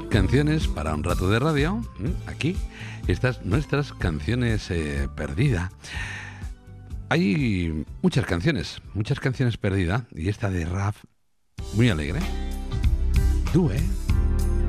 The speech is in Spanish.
Canciones para un rato de radio. Aquí, estas nuestras canciones perdidas. Hay muchas canciones perdidas. Y esta de Raf, muy alegre. Tú,